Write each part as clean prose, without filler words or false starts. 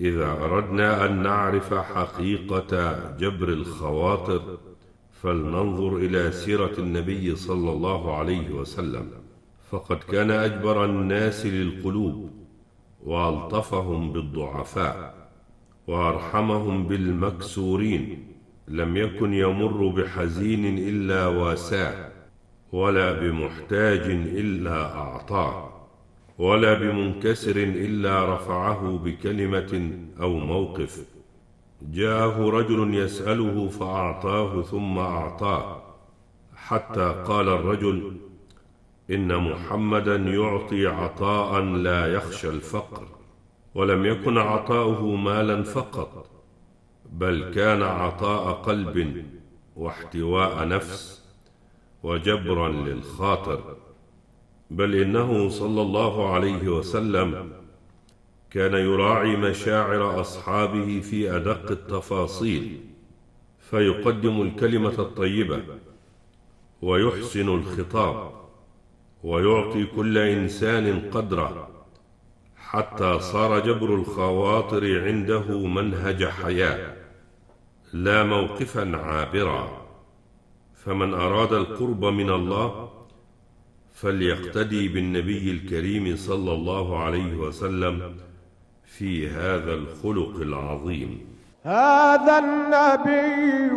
إذا أردنا أن نعرف حقيقة جبر الخواطر فلننظر إلى سيرة النبي صلى الله عليه وسلم، فقد كان أجبر الناس للقلوب، وألطفهم بالضعفاء، وأرحمهم بالمكسورين. لم يكن يمر بحزين إلا واساه، ولا بمحتاج إلا أعطاه، ولا بمنكسر إلا رفعه بكلمة أو موقف. جاءه رجل يسأله فأعطاه ثم أعطاه، حتى قال الرجل: إن محمدا يعطي عطاء لا يخشى الفقر. ولم يكن عطاؤه مالا فقط، بل كان عطاء قلب، واحتواء نفس، وجبرا للخاطر. بل إنه صلى الله عليه وسلم كان يراعي مشاعر أصحابه في أدق التفاصيل، فيقدم الكلمة الطيبة، ويحسن الخطاب، ويعطي كل إنسان قدره، حتى صار جبر الخواطر عنده منهج حياة، لا موقفا عابرا. فمن أراد القرب من الله فليقتدي بالنبي الكريم صلى الله عليه وسلم في هذا الخلق العظيم. هذا النبي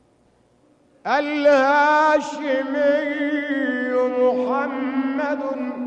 الهاشمي محمد